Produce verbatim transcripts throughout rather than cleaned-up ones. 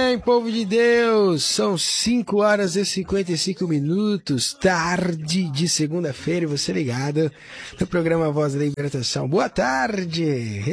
bem, povo de Deus? São cinco horas e cinquenta e cinco minutos, tarde de segunda-feira, e você ligado no programa Voz da Libertação. Boa tarde,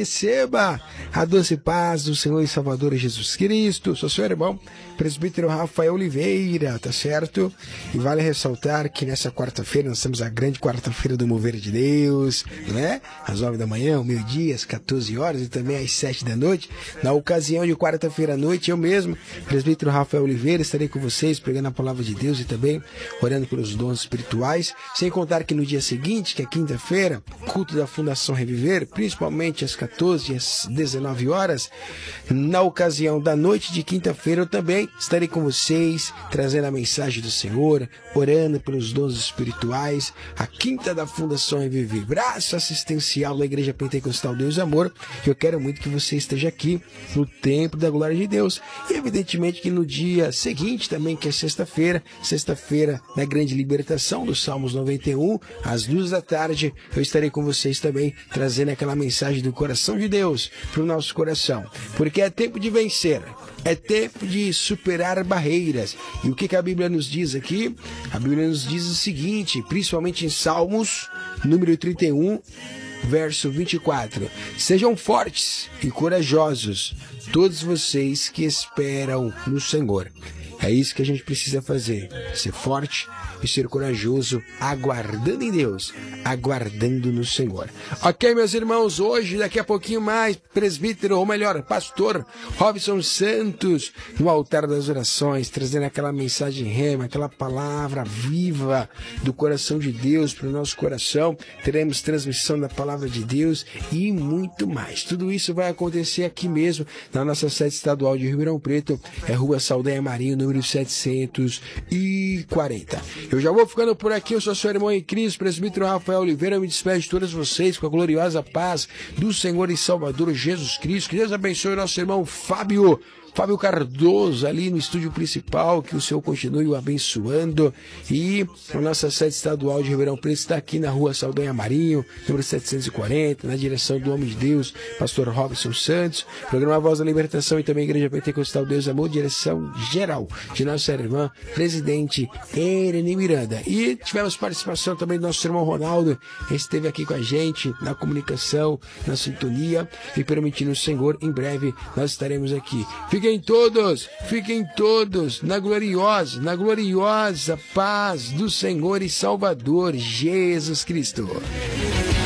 receba a doce paz do Senhor e Salvador Jesus Cristo. Sou seu irmão, presbítero Rafael Oliveira, tá certo? E vale ressaltar que nessa quarta-feira, nós temos a grande quarta-feira do Mover de Deus, né? Às nove da manhã, ao meio-dia, às quatorze horas e também às sete da noite. Na ocasião de quarta-feira à noite, eu mesmo, presbítero Rafael Oliveira, estarei com vocês pregando a palavra de Deus e também orando pelos dons espirituais. Sem contar que no dia seguinte, que é quinta-feira, culto da Fundação Reviver, principalmente às quatorze e às dezenove horas. Na ocasião da noite de quinta-feira, eu também estarei com vocês, trazendo a mensagem do Senhor, orando pelos dons espirituais. A quinta da Fundação Reviver, braço assistencial da Igreja Pentecostal Deus e Amor. Eu quero muito que você esteja aqui no templo da glória de Deus. E evidentemente que no dia seguinte também, que é sexta-feira, sexta-feira da grande libertação dos Salmos noventa e um, às duas da tarde, eu estarei com vocês também, trazendo aquela mensagem do coração de Deus para o nosso coração. Porque é tempo de vencer, é tempo de superar barreiras. E o que, que a Bíblia nos diz aqui? A Bíblia nos diz o seguinte, principalmente em Salmos, número trinta e um, verso vinte e quatro. Sejam fortes e corajosos, todos vocês que esperam no Senhor. É isso que a gente precisa fazer, ser forte e ser corajoso, aguardando em Deus, aguardando no Senhor. Ok, meus irmãos, hoje, daqui a pouquinho mais, presbítero, ou melhor, pastor Robson Santos, no altar das orações, trazendo aquela mensagem rema, aquela palavra viva do coração de Deus para o nosso coração. Teremos transmissão da palavra de Deus e muito mais. Tudo isso vai acontecer aqui mesmo, na nossa sede estadual de Ribeirão Preto, é Rua Saldanha Marinho, número setecentos e quarenta. Eu já vou ficando por aqui, eu sou seu irmão em Cristo, presbítero Rafael Oliveira, eu me despeço de todos vocês com a gloriosa paz do Senhor e Salvador Jesus Cristo. Que Deus abençoe o nosso irmão Fábio, Fábio Cardoso, ali no estúdio principal, que o Senhor continue o abençoando. E a nossa sede estadual de Ribeirão Preto está aqui na Rua Saldanha Marinho, número setecentos e quarenta, na direção do homem de Deus, pastor Robson Santos, programa Voz da Libertação e também Igreja Pentecostal Deus e Amor, direção geral de nossa irmã, presidente Ereni Miranda. E tivemos participação também do nosso irmão Ronaldo, que esteve aqui com a gente na comunicação, na sintonia, e permitindo o Senhor, em breve nós estaremos aqui. Fiquem todos, fiquem todos na gloriosa, na gloriosa paz do Senhor e Salvador Jesus Cristo.